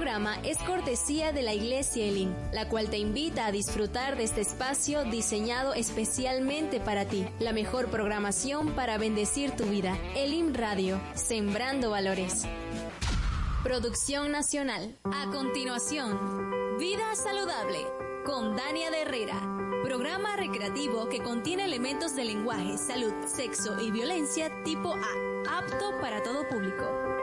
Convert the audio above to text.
programa es cortesía de la Iglesia Elim, la cual te invita a disfrutar de este espacio diseñado especialmente para ti. La mejor programación para bendecir tu vida. Elim Radio, sembrando valores. Producción nacional. A continuación, Vida Saludable, con Dania de Herrera. Programa recreativo que contiene elementos de lenguaje, salud, sexo y violencia tipo A, apto para todo público.